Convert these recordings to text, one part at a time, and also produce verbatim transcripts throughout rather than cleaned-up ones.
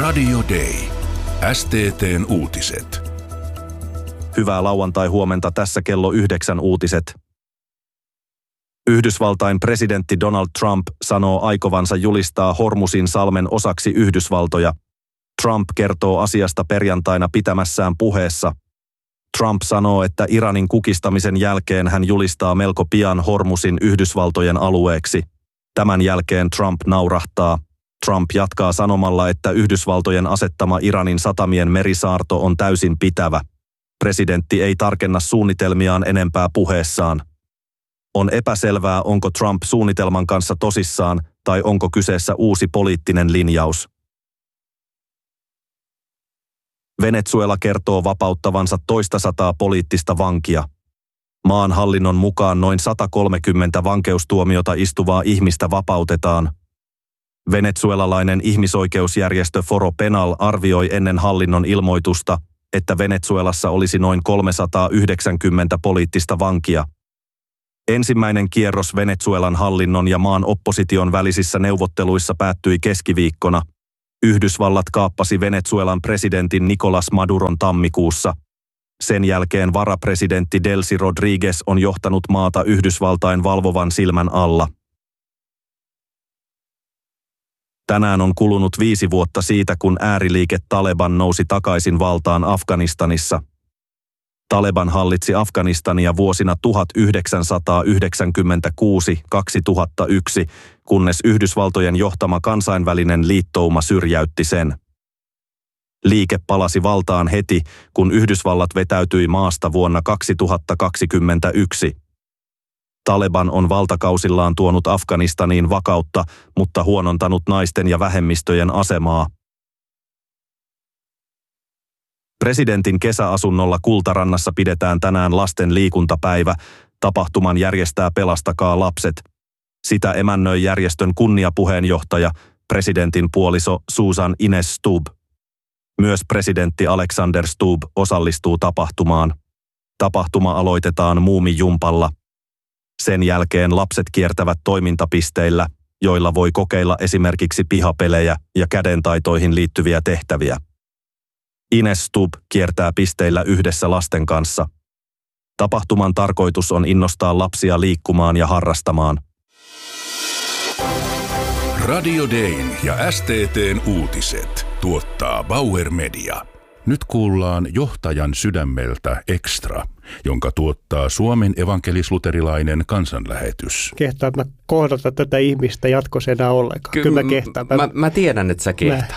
Radio Day. S T T:n uutiset. Hyvää lauantai-huomenta, tässä kello yhdeksän uutiset. Yhdysvaltain presidentti Donald Trump sanoo aikovansa julistaa Hormuzin salmen osaksi Yhdysvaltoja. Trump kertoo asiasta perjantaina pitämässään puheessa. Trump sanoo, että Iranin kukistamisen jälkeen hän julistaa melko pian Hormuzin Yhdysvaltojen alueeksi. Tämän jälkeen Trump naurahtaa. Trump jatkaa sanomalla, että Yhdysvaltojen asettama Iranin satamien merisaarto on täysin pitävä. Presidentti ei tarkenna suunnitelmiaan enempää puheessaan. On epäselvää, onko Trump suunnitelman kanssa tosissaan tai onko kyseessä uusi poliittinen linjaus. Venezuela kertoo vapauttavansa toista sataa poliittista vankia. Maan hallinnon mukaan noin sata kolmekymmentä vankeustuomiota istuvaa ihmistä vapautetaan. Venezuelalainen ihmisoikeusjärjestö Foro Penal arvioi ennen hallinnon ilmoitusta, että Venezuelassa olisi noin kolmesataayhdeksänkymmentä poliittista vankia. Ensimmäinen kierros Venezuelan hallinnon ja maan opposition välisissä neuvotteluissa päättyi keskiviikkona. Yhdysvallat kaappasi Venezuelan presidentin Nicolás Maduron tammikuussa. Sen jälkeen varapresidentti Delcy Rodríguez on johtanut maata Yhdysvaltain valvovan silmän alla. Tänään on kulunut viisi vuotta siitä, kun ääriliike Taleban nousi takaisin valtaan Afganistanissa. Taleban hallitsi Afganistania vuosina tuhatyhdeksänsataayhdeksänkymmentäkuusi kaksituhattayksi, kunnes Yhdysvaltojen johtama kansainvälinen liittouma syrjäytti sen. Liike palasi valtaan heti, kun Yhdysvallat vetäytyi maasta vuonna kaksituhattakaksikymmentäyksi. Taleban on valtakausillaan tuonut Afganistaniin vakautta, mutta huonontanut naisten ja vähemmistöjen asemaa. Presidentin kesäasunnolla Kultarannassa pidetään tänään lasten liikuntapäivä. Tapahtuman järjestää Pelastakaa lapset. Sitä emännöi järjestön kunniapuheenjohtaja, presidentin puoliso Susan Ines Stubb. Myös presidentti Alexander Stubb osallistuu tapahtumaan. Tapahtuma aloitetaan Muumijumpalla. Sen jälkeen lapset kiertävät toimintapisteillä, joilla voi kokeilla esimerkiksi pihapelejä ja kädentaitoihin liittyviä tehtäviä. Ines Stubb kiertää pisteillä yhdessä lasten kanssa. Tapahtuman tarkoitus on innostaa lapsia liikkumaan ja harrastamaan. Radio Dayn ja S T T:n uutiset tuottaa Bauer Media. Nyt kuullaan Johtajan sydämeltä Extra, jonka tuottaa Suomen evankelis-luterilainen kansanlähetys. Kehtaat mä kohdata tätä ihmistä jatkossa enää ollenkaan. Ky- Kyllä mä kehtaan. Mä, mä tiedän, että sä kehtaat.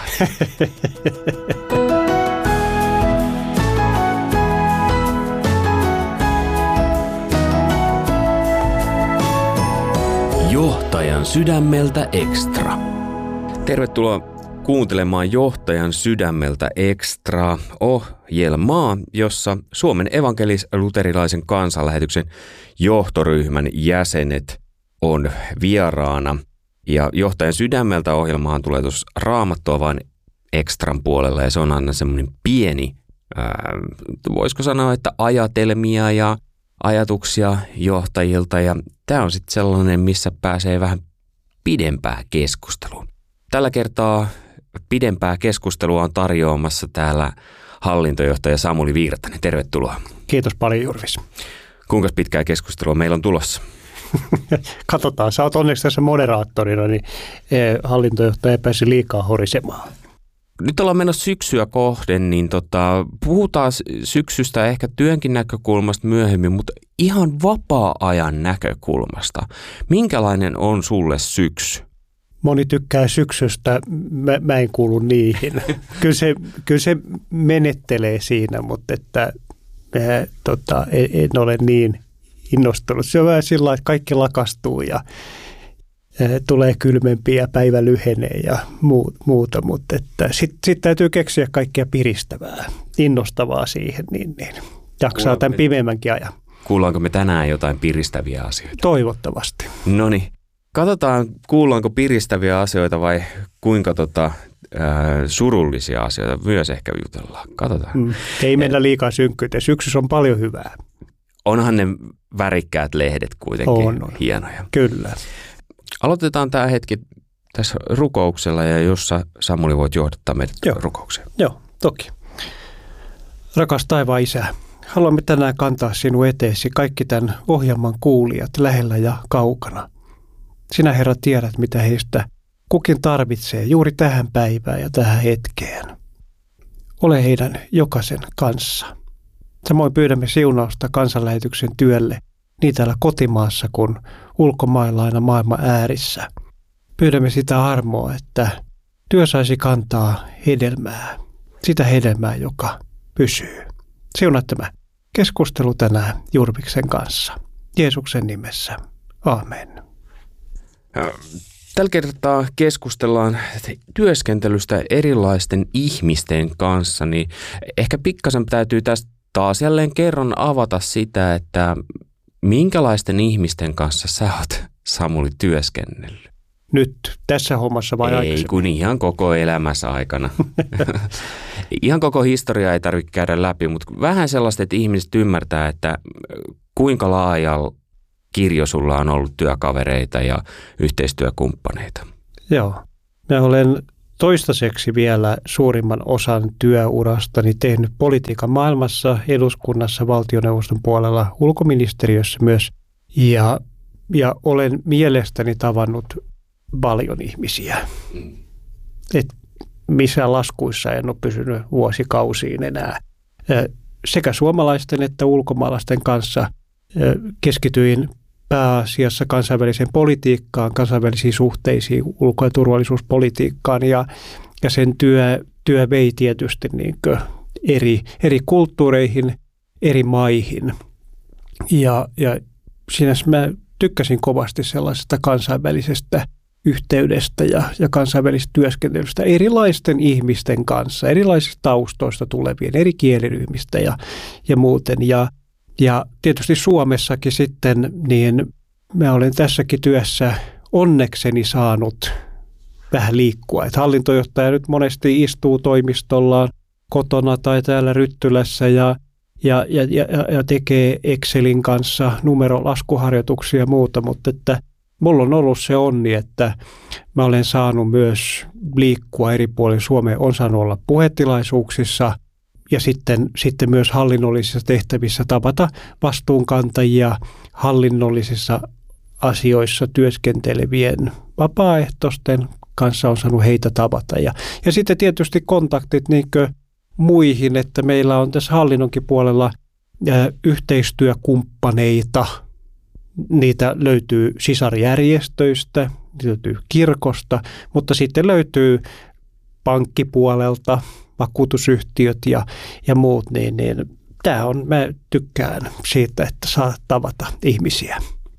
Johtajan sydämeltä Extra. Tervetuloa kuuntelemaan Johtajan sydämeltä Extra -ohjelmaa, jossa Suomen evankelis-luterilaisen kansanlähetyksen johtoryhmän jäsenet on vieraana. Ja Johtajan sydämeltä -ohjelmaan tulee tuossa Raamattua vain Extran puolella, ja se on aina semmoinen pieni, ää, voisiko sanoa, että ajatelmia ja ajatuksia johtajilta, ja tämä on sitten sellainen, missä pääsee vähän pidempää keskusteluun. Tällä kertaa pidempää keskustelua on tarjoamassa täällä hallintojohtaja Samuli Virtanen. Tervetuloa. Kiitos paljon, Jurvis. Kuinka pitkää keskustelua meillä on tulossa? Katsotaan, sä oot onneksi tässä moderaattorina, niin hallintojohtaja ei pääsi liikaa horisemaan. Nyt ollaan menossa syksyä kohden, niin tota, puhutaan syksystä ehkä työnkin näkökulmasta myöhemmin, mutta ihan vapaa-ajan näkökulmasta. Minkälainen on sulle syksy? Moni tykkää syksystä, mä, mä en kuulu niihin. Kyllä se, kyllä se menettelee siinä, mutta että, mä, tota, en, en ole niin innostunut. Se on vähän sillä, että kaikki lakastuu ja tulee kylmempiä ja päivä lyhenee ja muuta, mutta sitten sit täytyy keksiä kaikkea piristävää, innostavaa siihen, niin, niin jaksaa tämän pimeämmänkin ajan. Kuullaanko me tänään jotain piristäviä asioita? Toivottavasti. Noniin, katsotaan kuullaanko piristäviä asioita vai kuinka tota, ää, surullisia asioita myös ehkä jutellaan. Katsotaan. Mm, ei mennä liikaa synkkyyteen, syksyssä on paljon hyvää. Onhan ne värikkäät lehdet kuitenkin on, on. hienoja. Kyllä. Aloitetaan tämä hetki tässä rukouksella ja jossa Samuli voit johdattaa meidät Joo. rukoukseen. Joo, toki. Rakas taivaan Isä, haluamme tänään kantaa sinun eteesi kaikki tämän ohjelman kuulijat lähellä ja kaukana. Sinä, Herra, tiedät, mitä heistä kukin tarvitsee juuri tähän päivään ja tähän hetkeen. Ole heidän jokaisen kanssa. Samoin pyydämme siunausta kansanlähetyksen työlle niin täällä kotimaassa kuin ulkomailla aina maailman äärissä. Pyydämme sitä armoa, että työ saisi kantaa hedelmää, sitä hedelmää, joka pysyy. Siunaa tämä keskustelu tänään Jurviksen kanssa. Jeesuksen nimessä. Aamen. Tällä kertaa keskustellaan työskentelystä erilaisten ihmisten kanssa, niin ehkä pikkasen täytyy tästä taas jälleen kerran avata sitä, että minkälaisten ihmisten kanssa sä oot, Samuli, työskennellyt? Nyt tässä hommassa vai ei, aikaisemmin? Ei, kun ihan koko elämässä aikana. Ihan koko historiaa ei tarvitse käydä läpi, mutta vähän sellaista, että ihmiset ymmärtää, että kuinka laajalla kirjo sulla on ollut työkavereita ja yhteistyökumppaneita. Joo. Mä olen toistaiseksi vielä suurimman osan työurastani tehnyt politiikan maailmassa, eduskunnassa, valtioneuvoston puolella, ulkoministeriössä myös. Ja, ja olen mielestäni tavannut paljon ihmisiä. Et missään laskuissa en ole pysynyt vuosikausiin enää. Sekä suomalaisten että ulkomaalaisten kanssa keskityin pääasiassa kansainväliseen politiikkaan, kansainvälisiin suhteisiin, ulko- ja turvallisuuspolitiikkaan ja, ja sen työ, työ vei tietysti niin kuin eri, eri kulttuureihin, eri maihin. Ja, ja siinä mä tykkäsin kovasti sellaisesta kansainvälisestä yhteydestä ja, ja kansainvälisestä työskentelystä erilaisten ihmisten kanssa, erilaisista taustoista tulevien, eri kieliryhmistä ja, ja muuten. Ja, ja tietysti Suomessakin sitten, niin mä olen tässäkin työssä onnekseni saanut vähän liikkua. Että hallintojohtaja nyt monesti istuu toimistollaan kotona tai täällä Ryttylässä ja Ja, ja, ja tekee Excelin kanssa numerolaskuharjoituksia ja muuta, mutta että mulla on ollut se onni, että mä olen saanut myös liikkua eri puolilla Suomea, on saanut olla puhetilaisuuksissa ja sitten, sitten myös hallinnollisissa tehtävissä tavata vastuunkantajia hallinnollisissa asioissa työskentelevien vapaaehtoisten kanssa on saanut heitä tavata. Ja, ja sitten tietysti kontaktit niinkö muihin, että meillä on tässä hallinnonkin puolella ä, yhteistyökumppaneita. Niitä löytyy sisarjärjestöistä, niitä löytyy kirkosta, mutta sitten löytyy pankkipuolelta, vakuutusyhtiöt ja, ja muut. Niin, niin, tämä on, mä tykkään siitä, että saa tavata ihmisiä.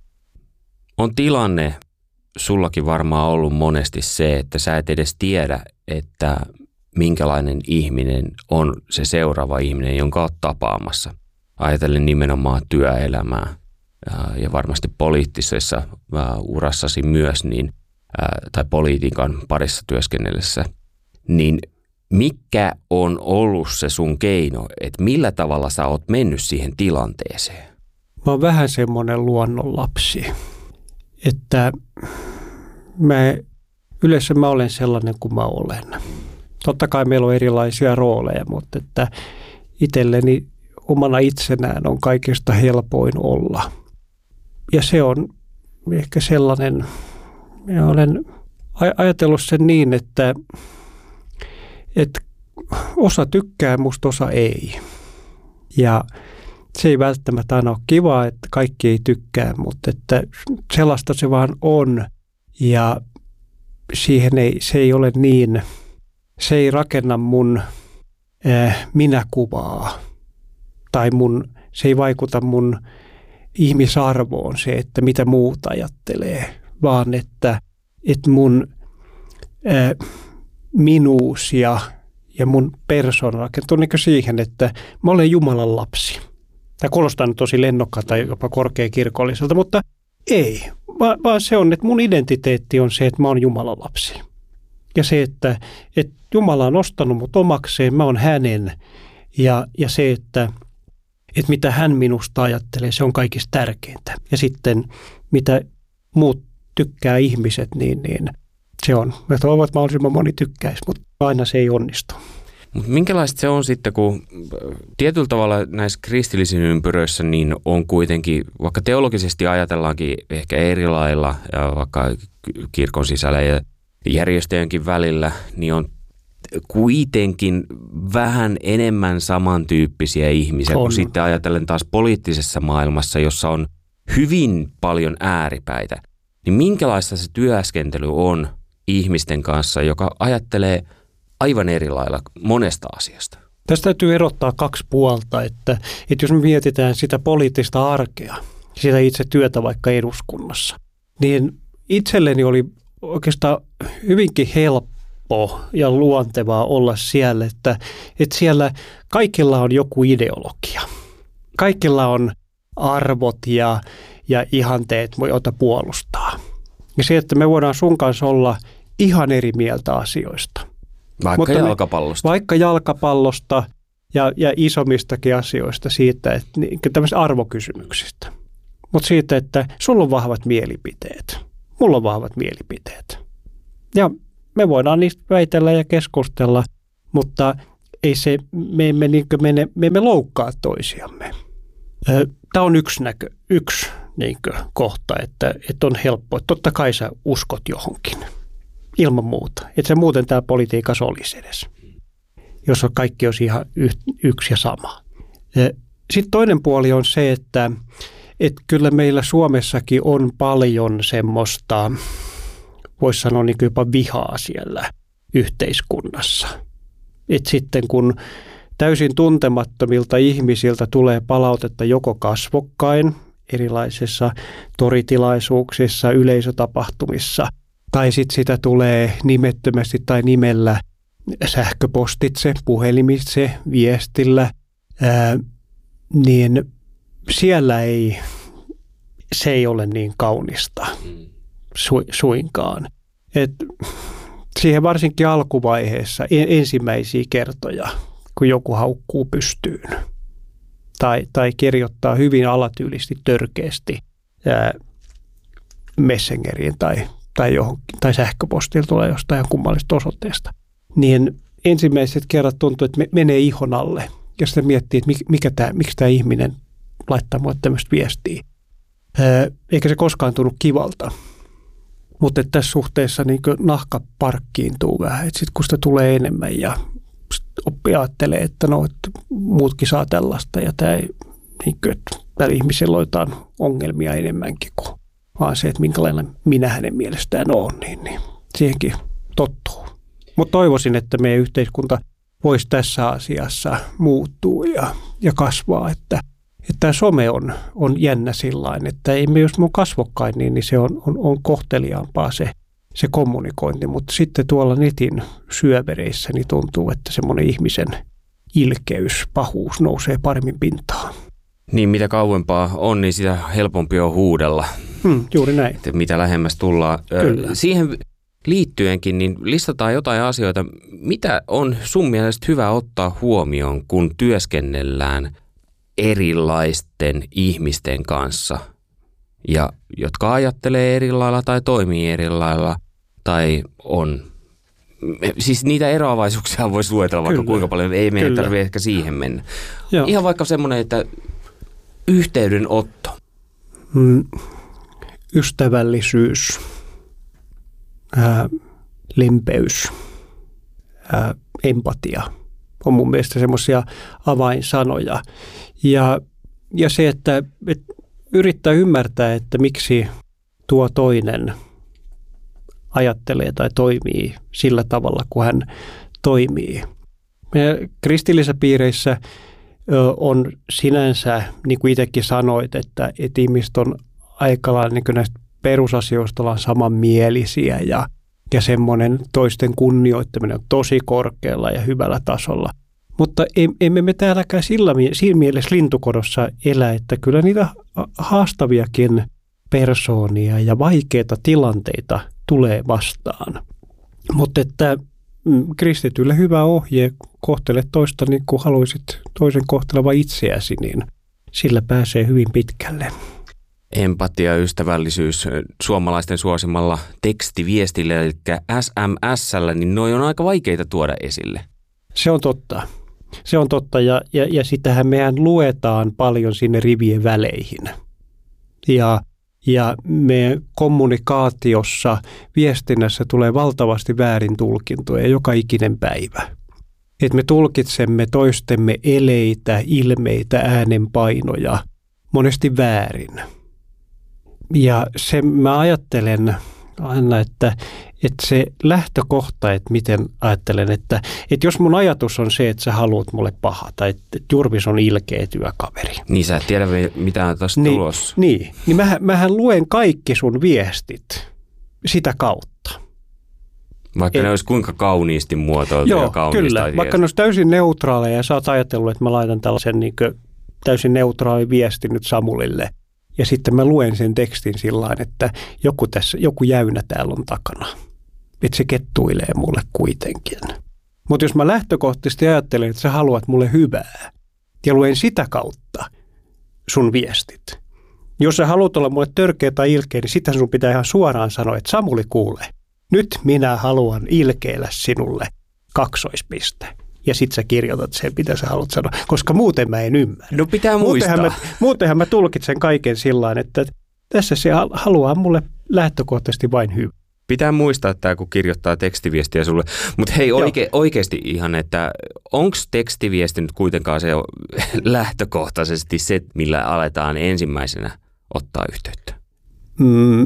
On tilanne sullakin varmaan ollut monesti se, että sä et edes tiedä, että minkälainen ihminen on se seuraava ihminen, jonka olet tapaamassa. Ajatellen nimenomaan työelämää ja varmasti poliittisessa urassasi myös, niin, tai politiikan parissa työskennellessä, niin mikä on ollut se sun keino, että millä tavalla sä oot mennyt siihen tilanteeseen? Mä oon vähän semmoinen luonnonlapsi, että mä, yleensä mä olen sellainen kuin mä olen. Totta kai meillä on erilaisia rooleja, mutta että itselleni omana itsenään on kaikista helpoin olla. Ja se on ehkä sellainen, minä olen ajatellut sen niin, että, että osa tykkää, musta osa ei. Ja se ei välttämättä aina ole kiva, että kaikki ei tykkää, mutta että sellaista se vaan on. Ja siihen ei, se ei ole niin, se ei rakenna mun äh, minäkuvaa tai mun, se ei vaikuta mun ihmisarvoon se, että mitä muut ajattelee, vaan että, että mun äh, minuus ja, ja mun persoona rakentuu niin kuin siihen, että mä olen Jumalan lapsi. Tämä kuulostaa nyt tosi lennokkaalta tai jopa korkeakirkolliselta, mutta ei, Va- vaan se on, että mun identiteetti on se, että mä oon Jumalan lapsi. Ja se, että, että Jumala on ostanut mut omakseen, mä oon hänen. Ja, ja se, että, että mitä hän minusta ajattelee, se on kaikista tärkeintä. Ja sitten mitä muut tykkää ihmiset, niin, niin Se on. Me toivon, että mahdollisimman moni tykkäisi, mutta aina se ei onnistu. Minkälaista se on sitten, kun tietyllä tavalla näissä kristillisissä ympyröissä niin on kuitenkin, vaikka teologisesti ajatellaankin ehkä eri lailla, ja vaikka kirkon sisällä ja järjestöjenkin välillä, niin on kuitenkin vähän enemmän samantyyppisiä ihmisiä on. Kuin sitten ajatellen taas poliittisessa maailmassa, jossa on hyvin paljon ääripäitä. Niin minkälaista se työskentely on ihmisten kanssa, joka ajattelee aivan eri lailla monesta asiasta? Tästä täytyy erottaa kaksi puolta, että, että jos me mietitään sitä poliittista arkea, sitä itse työtä vaikka eduskunnassa, niin itselleni oli oikeastaan hyvinkin helppo ja luontevaa olla siellä, että, että siellä kaikilla on joku ideologia. Kaikilla on arvot ja, ja ihanteet, joita puolustaa. Ja se, että me voidaan sun kanssa olla ihan eri mieltä asioista. Vaikka Mutta jalkapallosta. Me, vaikka jalkapallosta ja, ja isommistakin asioista siitä, että niin, tämmöisistä arvokysymyksistä. Mutta siitä, että sulla on vahvat mielipiteet. Mulla on vahvat mielipiteet. Ja me voidaan niistä väitellä ja keskustella, mutta ei se, me, emme, niin mene, me emme loukkaa toisiamme. Tämä on yksi, näkö, yksi niin kohta, että, että on helppo. Totta kai sä uskot johonkin. Ilman muuta. Että se muuten tämä politiikassa olisi edes. Jos on kaikki olisi ihan yksi ja sama. Sitten toinen puoli on se, että, että kyllä meillä Suomessakin on paljon semmoista, voisi sanoa niin jopa vihaa siellä yhteiskunnassa. Että sitten kun täysin tuntemattomilta ihmisiltä tulee palautetta joko kasvokkain, erilaisissa toritilaisuuksissa, yleisötapahtumissa, tai sitten sitä tulee nimettömästi tai nimellä sähköpostitse, puhelimitse, viestillä, ää, niin siellä ei, se ei ole niin kaunista su, suinkaan. Et siihen varsinkin alkuvaiheessa ensimmäisiä kertoja, kun joku haukkuu pystyyn tai, tai kirjoittaa hyvin alatyylisesti, törkeästi ää, Messengeriin tai Tai, johonkin, tai sähköpostilla tulee jostain kummallisesta osoitteesta, niin ensimmäiset kerrat tuntuu, että me, menee ihon alle. Ja sitten miettii, että mikä tää, miksi tämä ihminen laittaa mulle tämmöistä viestiä. Öö, eikä se koskaan tullut kivalta. Mutta tässä suhteessa niin nahka parkkiintuu vähän. Sitten kun sitä tulee enemmän ja oppi ajattelee, että no, että muutkin saa tällaista ja tämä, niin kuin, että tällä ihmisellä on jotain ongelmia enemmänkin kuin vaan se, että minkälainen minä hänen mielestään on, niin, niin siihenkin tottuu. Mutta toivoisin, että meidän yhteiskunta voisi tässä asiassa muuttua ja, ja kasvaa, että, että tämä some on, on jännä sillain, että ei me jos me on kasvokkain, niin, niin se on, on, on kohteliaampaa se, se kommunikointi, mutta sitten tuolla netin syövereissä niin tuntuu, että semmoinen ihmisen ilkeys, pahuus nousee paremmin pintaan. Niin, mitä kauempaa on, niin sitä helpompi on huudella. Hmm, juuri näin. Että mitä lähemmäs tullaan. Kyllä. Siihen liittyenkin, niin listataan jotain asioita. Mitä on sun mielestä hyvä ottaa huomioon, kun työskennellään erilaisten ihmisten kanssa, ja jotka ajattelee eri lailla tai toimii eri lailla, tai on... Siis niitä eroavaisuuksia voisi luetella vaikka kuinka paljon, ei meidän tarvitse ehkä siihen mennä. Joo. Ihan vaikka semmoinen, että yhteydenotto. Mm, ystävällisyys, ää, lempeys, ää, empatia on mun mielestä semmoisia avainsanoja. Ja, ja se, että, että yrittää ymmärtää, että miksi tuo toinen ajattelee tai toimii sillä tavalla, kun hän toimii. Meidän kristillisissä piireissä on sinänsä, niin kuin itsekin sanoit, että, että ihmiset on aika lailla niin näistä perusasioista ollaan samanmielisiä ja, ja semmoinen toisten kunnioittaminen on tosi korkealla ja hyvällä tasolla. Mutta emme me täälläkään sillä, siinä mielessä lintukodossa elä, että kyllä niitä haastaviakin persoonia ja vaikeita tilanteita tulee vastaan. Mutta että kristitylle hyvä ohje, kohtele toista niin kuin haluaisit toisen kohteleva itseäsi, niin sillä pääsee hyvin pitkälle. Empatia, ystävällisyys suomalaisten suosimalla tekstiviestillä, eli S M S:llä, niin noi on aika vaikeita tuoda esille. Se on totta. Se on totta ja, ja, ja sitähän mehän luetaan paljon sinne rivien väleihin. Ja, ja meidän kommunikaatiossa, viestinnässä tulee valtavasti väärin tulkintoja joka ikinen päivä. Että me tulkitsemme toistemme eleitä, ilmeitä, äänenpainoja monesti väärin. Ja se mä ajattelen aina, että, että se lähtökohta, että miten ajattelen, että, että jos mun ajatus on se, että sä haluat mulle pahaa tai että Jurvis on ilkeä työkaveri. Niin sä et tiedä mitä on tuossa niin, tulossa. Niin, niin mähän, mähän luen kaikki sun viestit sitä kautta. Vaikka Et, ne olisi kuinka kauniisti muotoiltu joo, ja kauniista. Kyllä, Asiasta. vaikka ne olisi täysin neutraaleja ja sä oot ajatellut, että mä laitan tällaisen niin kuin täysin neutraali viesti nyt Samulille. Ja sitten mä luen sen tekstin sillain, että joku, tässä, joku jäynä täällä on takana. Että se kettuilee mulle kuitenkin. Mutta jos mä lähtökohtaisesti ajattelen, että sä haluat mulle hyvää ja luen sitä kautta sun viestit. Jos sä haluat olla mulle törkeä tai ilkeä, niin sitten sun pitää ihan suoraan sanoa, että Samuli kuule. Nyt minä haluan ilkeillä sinulle kaksoispiste. Ja sit sä kirjoitat sen, mitä sä haluat sanoa, koska muuten mä en ymmärrä. No pitää muistaa. Muutenhan mä, muutenhan mä tulkitsen kaiken sillain, että tässä se haluaa mulle lähtökohtaisesti vain hyvä. Pitää muistaa tämä, kun kirjoittaa tekstiviestiä sulle. Mutta hei, oike, oikeasti ihan, että onko tekstiviesti nyt kuitenkaan se lähtökohtaisesti se, millä aletaan ensimmäisenä ottaa yhteyttä? Mm,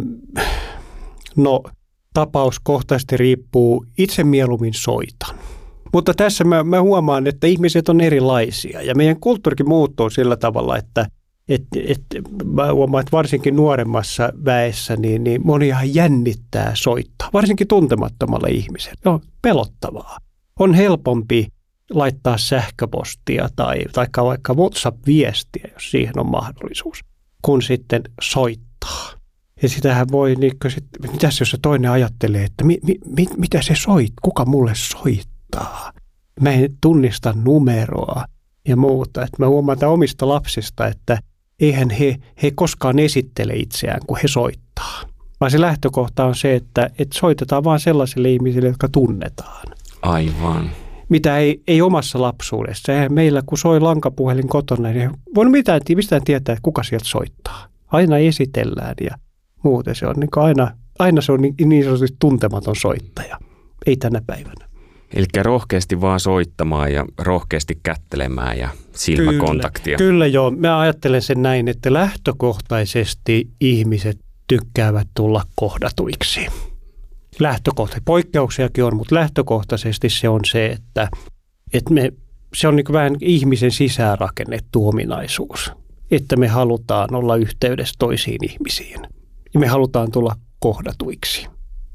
no, tapauskohtaisesti riippuu. Itse mieluummin soitan. Mutta tässä mä, mä huomaan, että ihmiset on erilaisia ja meidän kulttuurikin muuttuu sillä tavalla, että et, et, mä huomaan, että varsinkin nuoremmassa väessä niin, niin moniahan jännittää soittaa, varsinkin tuntemattomalle ihmiselle. Se on pelottavaa. On helpompi laittaa sähköpostia tai, tai vaikka WhatsApp-viestiä, jos siihen on mahdollisuus, kun sitten soittaa. Ja sitähän voi, niin sit, mitäs jos se toinen ajattelee, että mi, mi, mi, mitä se soit, kuka mulle soittaa? Mä en tunnista numeroa ja muuta. Että mä huomaan omista lapsista, että eihän he, he koskaan esittele itseään, kun he soittaa. Vaan se lähtökohta on se, että, että soitetaan vaan sellaisille ihmisille, jotka tunnetaan. Aivan. Mitä ei, ei omassa lapsuudessa. Eihän meillä, kun soi lankapuhelin kotona, niin voi mitään, mistään tietää, että kuka sieltä soittaa. Aina esitellään ja muuten se on niin aina, aina se on niin, niin sanotusti tuntematon soittaja. Ei tänä päivänä. Eli rohkeasti vaan soittamaan ja rohkeasti kättelemään ja silmäkontaktia. Kyllä, kyllä joo. Mä ajattelen sen näin, että lähtökohtaisesti ihmiset tykkäävät tulla kohdatuiksi. Lähtökohtaisesti. Poikkeuksiakin on, mutta lähtökohtaisesti se on se, että, että me, se on niin kuin vähän ihmisen sisäänrakennettu ominaisuus. Että me halutaan olla yhteydessä toisiin ihmisiin. Ja me halutaan tulla kohdatuiksi.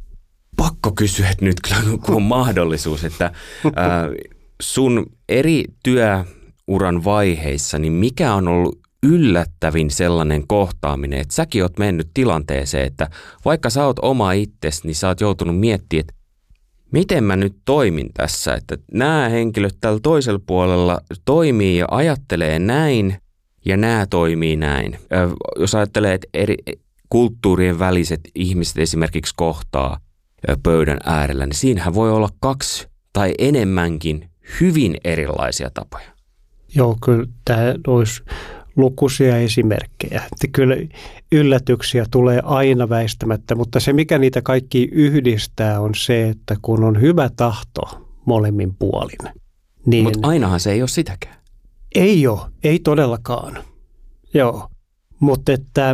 Pakko kysyä nyt, kun on mahdollisuus, että ää, sun eri työuran vaiheissa, niin mikä on ollut yllättävin sellainen kohtaaminen, että säkin oot mennyt tilanteeseen, että vaikka sä oot oma itsesi, niin sä oot joutunut miettimään, että miten mä nyt toimin tässä, että nämä henkilöt tällä toisella puolella toimii ja ajattelee näin ja nämä toimii näin. Ää, jos ajattelee, että eri kulttuurien väliset ihmiset esimerkiksi kohtaa pöydän äärellä, niin siinähän voi olla kaksi tai enemmänkin hyvin erilaisia tapoja. Joo, kyllä tämä olisi lukuisia esimerkkejä. Että kyllä yllätyksiä tulee aina väistämättä, mutta se mikä niitä kaikki yhdistää on se, että kun on hyvä tahto molemmin puolin. Niin mutta ainahan se ei ole sitäkään. Ei ole, ei todellakaan. Joo, mutta että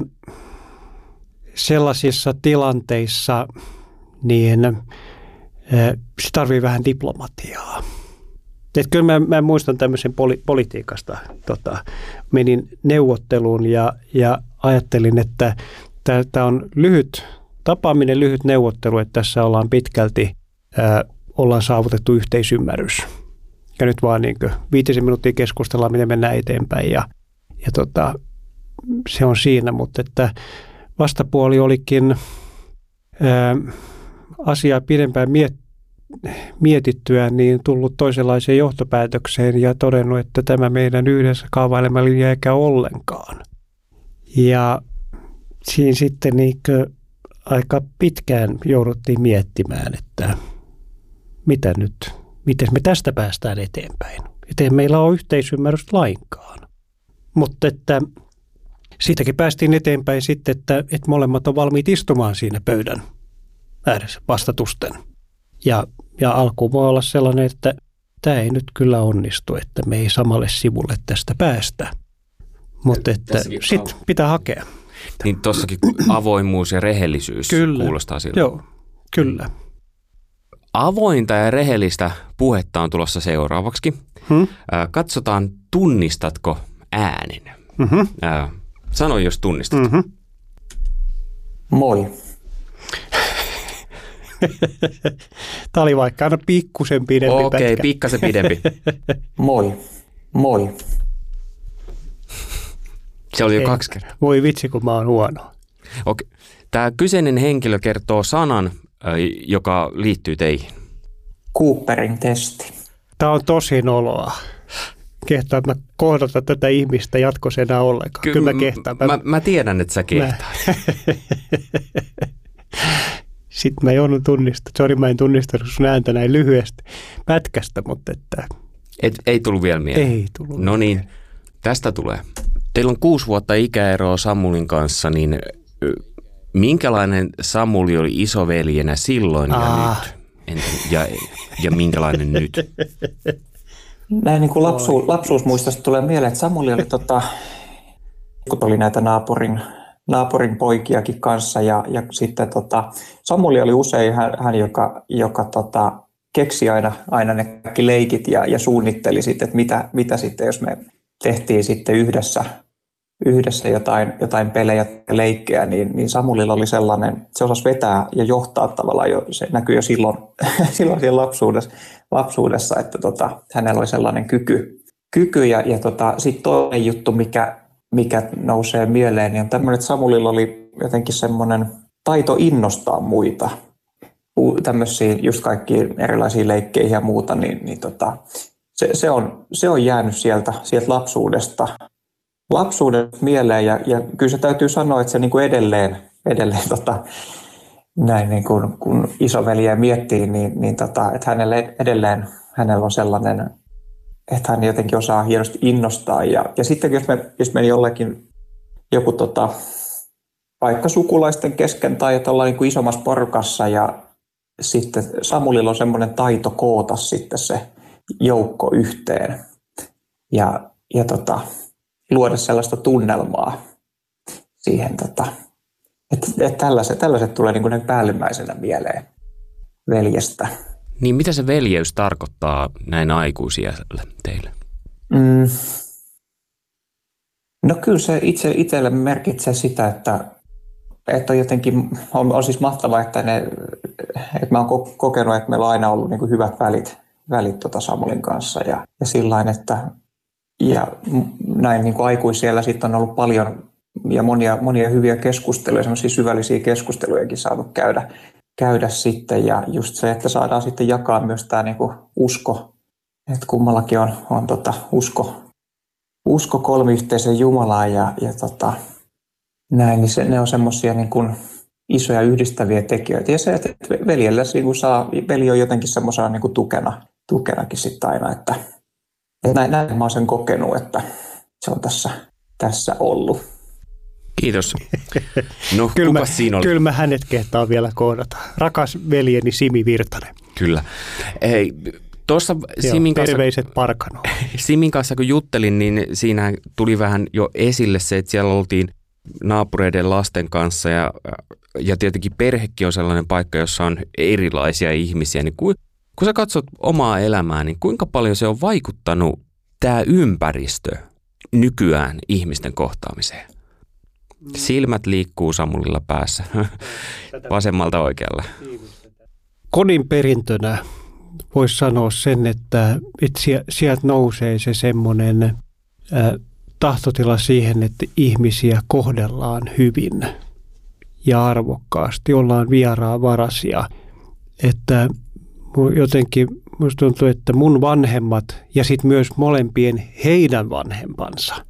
sellaisissa tilanteissa niin se tarvii vähän diplomatiaa. Et kyllä mä, mä muistan tämmöisen poli, politiikasta. Tota, menin neuvotteluun ja, ja ajattelin, että tämä on lyhyt tapaaminen, lyhyt neuvottelu, että tässä ollaan pitkälti, ää, ollaan saavutettu yhteisymmärrys. Ja nyt vaan niin kuin viitisen minuuttia keskustellaan, miten mennään eteenpäin ja, ja tota, se on siinä, mutta että vastapuoli olikin ää, asiaa pidempään miet, mietittyä, niin tullut toisenlaiseen johtopäätökseen ja todennut, että tämä meidän yhdessä kaavailema linja eikä ollenkaan. Ja siinä sitten niin aika pitkään jouduttiin miettimään, että mitä nyt, miten me tästä päästään eteenpäin. Että ei meillä ole yhteisymmärrystä lainkaan. Mutta että siitäkin päästiin eteenpäin sitten, että, että molemmat on valmiit istumaan siinä pöydän ääressä vastatusten. Ja, ja alkuun voi olla sellainen, että tämä ei nyt kyllä onnistu, että me ei samalle sivulle tästä päästä. Mutta että sitten pitää hakea. Niin tossakin avoimuus ja rehellisyys kyllä. kuulostaa siltä. Joo, kyllä. Avointa ja rehellistä puhetta on tulossa seuraavaksi. Hmm? Katsotaan, tunnistatko äänen. Mm-hmm. Sano, jos tunnistat. Mm-hmm. Moi. Tämä oli vaikka aina pikkusen pidempi Okei, pätkä. pikkasen pidempi. Moi. Moi. Se oli jo Ei. kaksi kertaa. Voi vitsi, kun mä oon huono. Okei. Tämä kyseinen henkilö kertoo sanan, joka liittyy teihin. Cooperin testi. Tämä on tosi noloa. Kehtaan, että mä kohdata tätä ihmistä jatkossa enää ollenkaan. Ky- Kyllä mä kehtaan. Mä, mä, mä tiedän, että sä kehtaat. Sitten mä joudun tunnistaa. Sori, mä en tunnistanut sun ääntä näin lyhyesti pätkästä, mutta että... Et, ei tullut vielä mieleen. Ei tullut. No niin, tästä tulee. Teillä on kuusi vuotta ikäeroa Samulin kanssa, niin minkälainen Samuli oli isoveljenä silloin ja ah. nyt? Entä, ja, ja minkälainen nyt? Näin niin kuin lapsu, lapsuusmuistosta tulee mieleen, että Samuli oli, tota, kun oli näitä naapurin, naapurin poikiakin kanssa ja, ja sitten tota, Samuli oli usein hän, hän joka, joka tota, keksi aina, aina ne kaikki leikit ja, ja suunnitteli sitten, että mitä, mitä sitten, jos me tehtiin sitten yhdessä, yhdessä jotain, jotain pelejä ja leikkejä, niin, niin Samulilla oli sellainen, se osasi vetää ja johtaa tavallaan jo, se näkyy jo silloin, silloin siellä lapsuudessa, lapsuudessa että tota, hänellä oli sellainen kyky. kyky ja, ja tota, sitten toinen juttu, mikä, mikä nousee mieleen, niin on tämmöinen, että Samulilla oli jotenkin semmoinen taito innostaa muita. Tämmöisiä just kaikkia erilaisia leikkeihin ja muuta, niin, niin tota, se, se, on, se on jäänyt sieltä, sieltä lapsuudesta. lapsuudesta mieleen ja, ja kyllä se täytyy sanoa, että se niin kuin edelleen, edelleen tota, näin niin kuin, kun isoveliä miettii, niin, niin tota, että hänelle edelleen hänellä on sellainen, että hän jotenkin osaa hienosti innostaa ja, ja sitten jos, me, jos meni jollekin joku tota, vaikka sukulaisten kesken tai ollaan niin kuin isommassa porukassa ja sitten Samulilla on semmoinen taito koota sitten se joukko yhteen ja, ja tota, luoda sellaista tunnelmaa siihen, tota, että, että tällaiset, tällaiset tulee niin kuin päällimmäisenä mieleen veljestä. Niin mitä se veljeys tarkoittaa näin aikuisiällä teille? Mm. No kyllä se itse, itselle merkitsee sitä, että, että on jotenkin, on, on siis mahtavaa, että, ne, että mä oon kokenut, että meillä on aina ollut niin kuin hyvät välit, välit tota Samulin kanssa ja, ja sillain, että ja näin niin kuin aikuisiellä sitten on ollut paljon ja monia, monia hyviä keskusteluja, semmoisia syvällisiä keskustelujakin saanut käydä, käydä sitten. Ja just se, että saadaan sitten jakaa myös tämä niin kuin usko, että kummallakin on, on tota usko, usko kolmiyhteisen Jumalaan ja, ja tota, näin, niin se, ne on semmoisia niin kuin isoja yhdistäviä tekijöitä. Ja se, että veljellä niin kuin saa, veli on jotenkin semmoisena niin kuin tukena, tukenakin sitten aina, että Näin, näin mä oon sen kokenut, että se on tässä, tässä ollut. Kiitos. No, kyllä kuka mä, siinä oli? Kyllä mä hänet kehtaa vielä kohdata. Rakas veljeni Simi Virtanen. Kyllä. Hei, tuossa Simin kanssa, terveiset Parkano. Simin kanssa kun juttelin, niin siinä tuli vähän jo esille se, että siellä oltiin naapureiden lasten kanssa ja, ja tietenkin perhekin on sellainen paikka, jossa on erilaisia ihmisiä, niin kuin kun sä katsot omaa elämää, niin kuinka paljon se on vaikuttanut tämä ympäristö nykyään ihmisten kohtaamiseen? Silmät liikkuu Samulilla päässä, vasemmalta oikealle. Kodin perintönä voisi sanoa sen, että, että sieltä nousee se semmoinen äh, tahtotila siihen, että ihmisiä kohdellaan hyvin ja arvokkaasti, ollaan vieraanvaraisia, että jotenkin minusta tuntuu, että mun vanhemmat ja sitten myös molempien heidän vanhempansa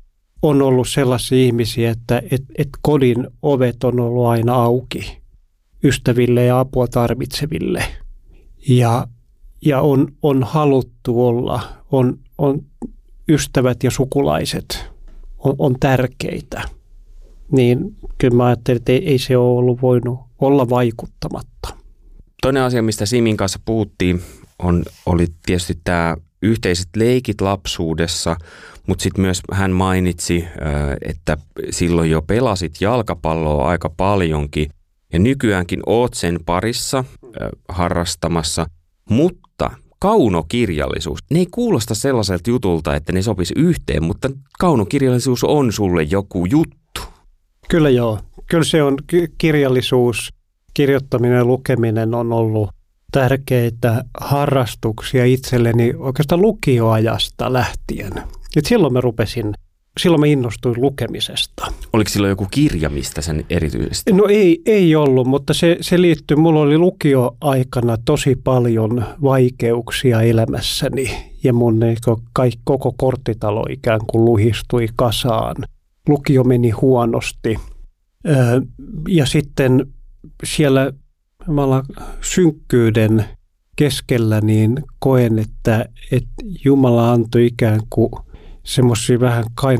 on ollut sellaisia ihmisiä, että et, et kodin ovet on ollut aina auki ystäville ja apua tarvitseville. Ja, ja on, on haluttu olla, on, on ystävät ja sukulaiset on, on tärkeitä. Niin kyllä mä ajattelin, että ei, ei se ole ollut voinut olla vaikuttamatta. Toinen asia, mistä Simin kanssa puhuttiin, on, oli tietysti tämä yhteiset leikit lapsuudessa, mutta sitten myös hän mainitsi, että silloin jo pelasit jalkapalloa aika paljonkin ja nykyäänkin oot sen parissa harrastamassa, mutta kaunokirjallisuus, ne ei kuulosta sellaiselta jutulta, että ne sopisi yhteen, mutta kaunokirjallisuus on sulle joku juttu. Kyllä joo, kyllä se on kirjallisuus, kirjoittaminen ja lukeminen on ollut tärkeitä harrastuksia itselleni oikeastaan lukioajasta lähtien. Et silloin mä rupesin, silloin mä innostuin lukemisesta. Oliko silloin joku kirja, mistä sen erityisesti? No ei, ei ollut, mutta se, se liittyy, mulla oli lukioaikana tosi paljon vaikeuksia elämässäni ja mun kaikki, koko korttitalo ikään kuin luhistui kasaan. Lukio meni huonosti ja sitten siellä synkkyyden keskellä niin koen, että, että Jumala antoi ikään kuin semmoisia vähän